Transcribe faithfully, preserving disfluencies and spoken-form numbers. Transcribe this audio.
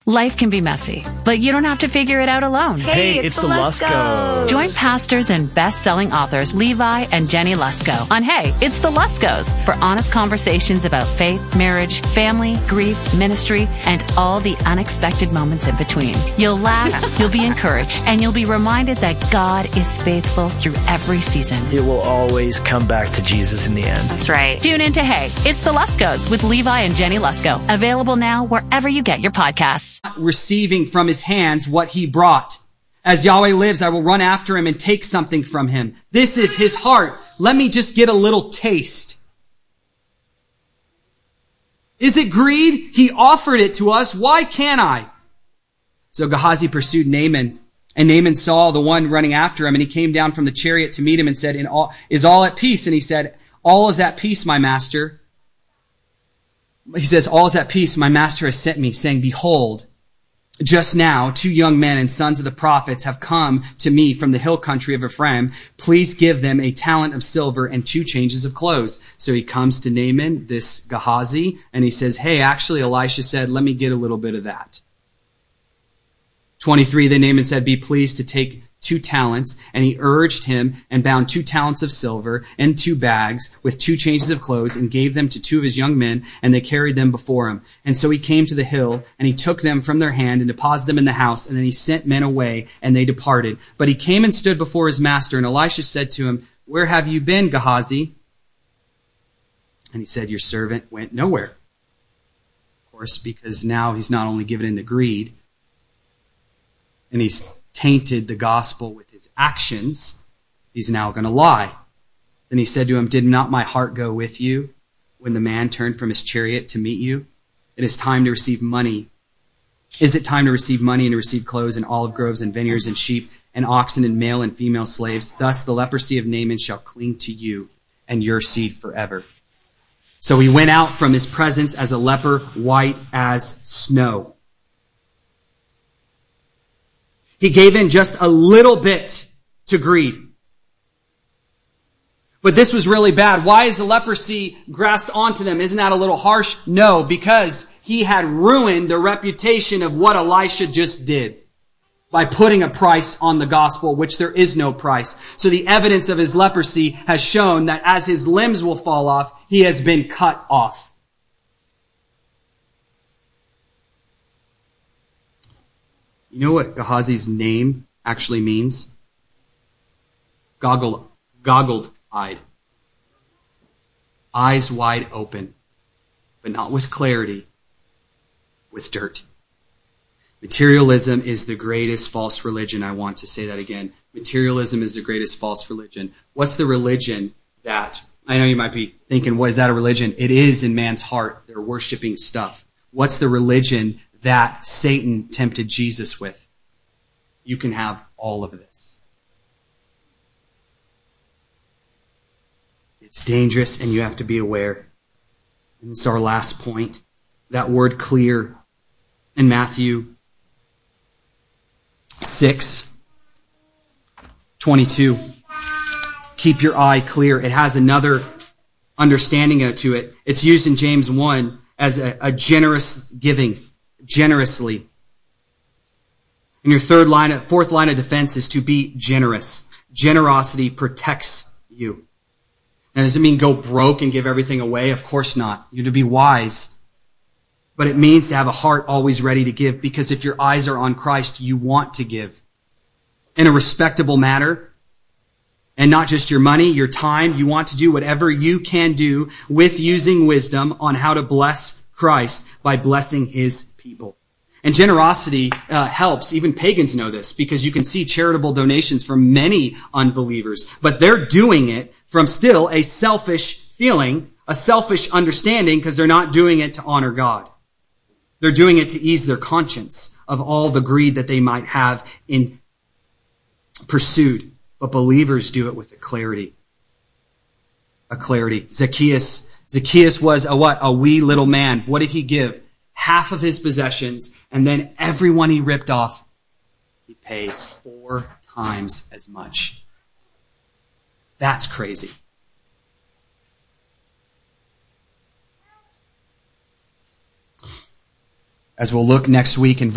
Life can be messy, but you don't have to figure it out alone. Hey, it's, it's the Luskos. Join pastors and best-selling authors Levi and Jenny Lusko on Hey, It's the Luskos for honest conversations about faith, marriage, family, grief, ministry, and all the unexpected moments in between. You'll laugh, you'll be encouraged, and you'll be reminded that God is faithful through every season. It will always come back to Jesus in the end. That's right. Tune in to Hey, It's the Luskos with Levi and Jenny Lusko. Available now wherever you get your podcasts. Receiving from his hands what he brought. As Yahweh lives, I will run after him and take something from him. This is his heart. Let me just get a little taste. Is it greed? He offered it to us. Why can't I? So Gehazi pursued Naaman, and Naaman saw the one running after him, and he came down from the chariot to meet him and said, "In all, is all at peace?" And he said, "All is at peace, my master." He says, "All is at peace. My master has sent me, saying, behold, just now, two young men and sons of the prophets have come to me from the hill country of Ephraim. Please give them a talent of silver and two changes of clothes." So he comes to Naaman, this Gehazi, and he says, "Hey, actually, Elisha said, let me get a little bit of that." twenty-three, then Naaman said, "Be pleased to take two talents," and he urged him and bound two talents of silver and two bags with two changes of clothes and gave them to two of his young men, and they carried them before him. And so he came to the hill, and he took them from their hand and deposited them in the house, and then he sent men away, and they departed. But he came and stood before his master, and Elisha said to him, "Where have you been, Gehazi?" And he said, "Your servant went nowhere." Of course, because now he's not only given into greed, and he's tainted the gospel with his actions, he's now going to lie. Then he said to him, "Did not my heart go with you when the man turned from his chariot to meet you? It is time to receive money. Is it time to receive money and to receive clothes and olive groves and vineyards and sheep and oxen and male and female slaves? Thus the leprosy of Naaman shall cling to you and your seed forever." So he went out from his presence as a leper, white as snow. He gave in just a little bit to greed. But this was really bad. Why is the leprosy grasped onto them? Isn't that a little harsh? No, because he had ruined the reputation of what Elisha just did by putting a price on the gospel, which there is no price. So the evidence of his leprosy has shown that as his limbs will fall off, he has been cut off. You know what Gehazi's name actually means? Goggle, goggled-eyed. Eyes wide open, but not with clarity, with dirt. Materialism is the greatest false religion. I want to say that again. Materialism is the greatest false religion. What's the religion that, I know you might be thinking, what is that a religion? It is in man's heart. They're worshiping stuff. What's the religion that Satan tempted Jesus with? You can have all of this. It's dangerous and you have to be aware. And this is our last point. That word clear in Matthew six twenty-two. Keep your eye clear. It has another understanding to it. It's used in James one as a, a generous giving. Generously. And your third line, fourth line of defense is to be generous. Generosity protects you. Now, does it mean go broke and give everything away? Of course not. You're to be wise. But it means to have a heart always ready to give, because if your eyes are on Christ, you want to give in a respectable manner. And not just your money, your time. You want to do whatever you can do with using wisdom on how to bless Christ by blessing his people. And generosity uh, helps. Even pagans know this, because you can see charitable donations from many unbelievers. But they're doing it from still a selfish feeling, a selfish understanding, because they're not doing it to honor God. They're doing it to ease their conscience of all the greed that they might have in pursuit. But believers do it with a clarity. A clarity. Zacchaeus Zacchaeus was a what? A wee little man. What did he give? Half of his possessions, and then everyone he ripped off, he paid four times as much. That's crazy. As we'll look next week in